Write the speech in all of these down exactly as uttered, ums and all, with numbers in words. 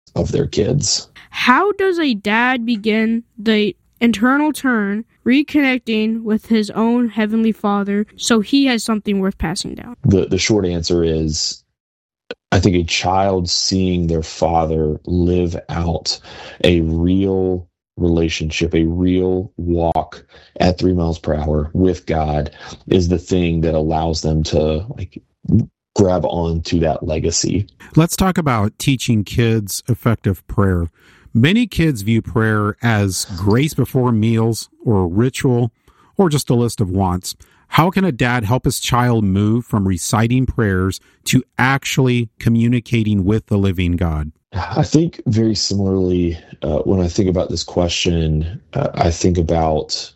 of their kids. How does a dad begin the internal turn, reconnecting with his own Heavenly Father so he has something worth passing down? The the short answer is, I think a child seeing their father live out a real relationship, a real walk at three miles per hour with God is the thing that allows them to like grab on to that legacy. Let's talk about teaching kids effective prayer. Many kids view prayer as grace before meals or a ritual or just a list of wants. How can a dad help his child move from reciting prayers to actually communicating with the living God? I think very similarly, uh, when I think about this question, uh, I think about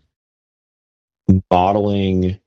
modeling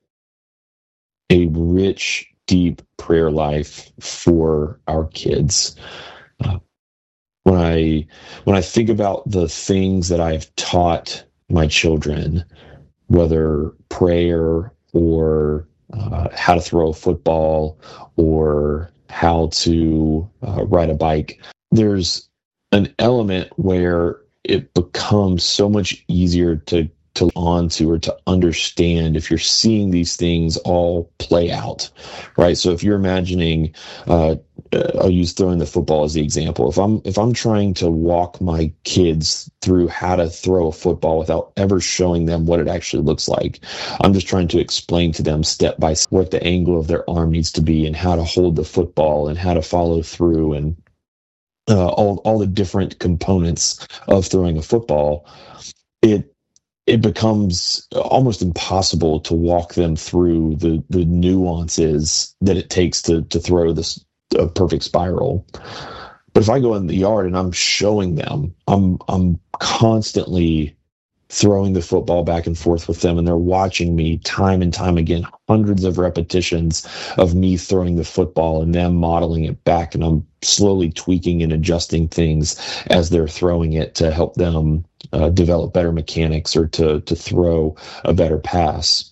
a rich, deep prayer life for our kids. Uh, when I when I think about the things that I've taught my children, whether prayer or uh, how to throw a football or how to uh, ride a bike, there's an element where it becomes so much easier to to on to or to understand if you're seeing these things all play out, right? So if you're imagining, uh, I'll use throwing the football as the example. If I'm if I'm trying to walk my kids through how to throw a football without ever showing them what it actually looks like, I'm just trying to explain to them step by step what the angle of their arm needs to be and how to hold the football and how to follow through and uh, all all the different components of throwing a football. It it becomes almost impossible to walk them through the, the nuances that it takes to, to throw this a perfect spiral. But if I go in the yard and I'm showing them, I'm, I'm constantly throwing the football back and forth with them, and they're watching me time and time again, hundreds of repetitions of me throwing the football and them modeling it back. And I'm slowly tweaking and adjusting things as they're throwing it to help them uh, develop better mechanics or to, to throw a better pass.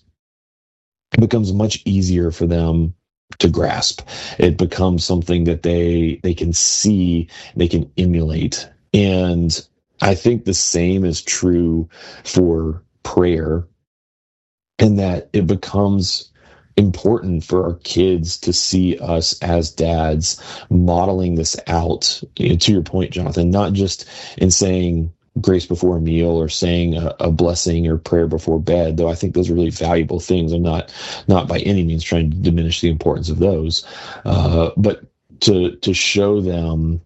It becomes much easier for them to grasp. It becomes something that they, they can see, they can emulate. And I think the same is true for prayer, in that it becomes important for our kids to see us as dads modeling this out, you know, to your point, Jonathan, not just in saying grace before a meal or saying a, a blessing or prayer before bed, though I think those are really valuable things. I'm not, not by any means trying to diminish the importance of those, uh, but to, to show them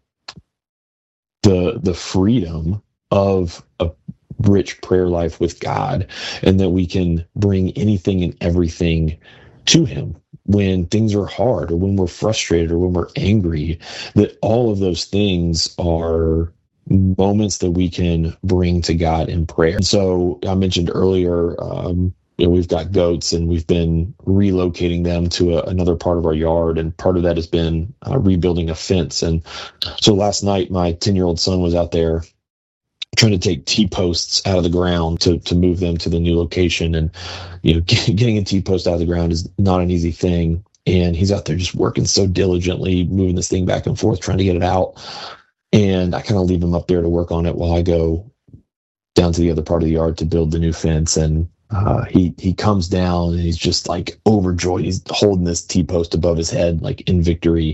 the the freedom of a rich prayer life with God, and that we can bring anything and everything to him when things are hard or when we're frustrated or when we're angry, that all of those things are moments that we can bring to God in prayer. And so I mentioned earlier, um, you know, we've got goats and we've been relocating them to a, another part of our yard. And part of that has been uh, rebuilding a fence. And so last night, my ten-year-old son was out there trying to take T-posts out of the ground to, to move them to the new location. And, you know, getting a T-post out of the ground is not an easy thing. And he's out there just working so diligently, moving this thing back and forth, trying to get it out. And I kind of leave him up there to work on it while I go down to the other part of the yard to build the new fence. And uh, he, he comes down and he's just like overjoyed. He's holding this T-post above his head, like in victory.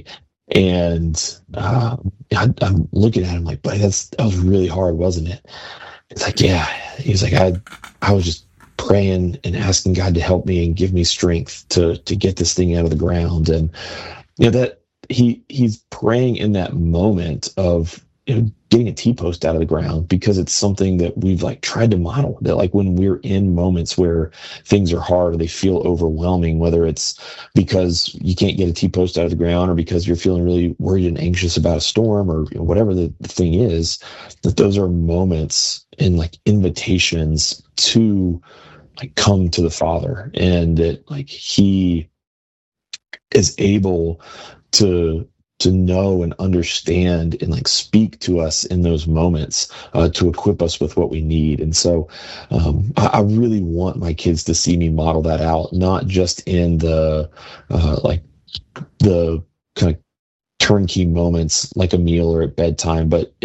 And uh, I, I'm looking at him like, buddy, that's, that was really hard, wasn't it? It's like, yeah. He's like, I, I was just praying and asking God to help me and give me strength to, to get this thing out of the ground. And, you know, that he, he's praying in that moment of, you know, getting a T-post out of the ground, because it's something that we've like tried to model, that like when we're in moments where things are hard or they feel overwhelming, whether it's because you can't get a T-post out of the ground or because you're feeling really worried and anxious about a storm or, you know, whatever the, the thing is, that those are moments and like invitations to like come to the Father, and that like he is able to to know and understand and like speak to us in those moments uh, to equip us with what we need. And so um, I, I really want my kids to see me model that out, not just in the uh, like the kind of turnkey moments like a meal or at bedtime, but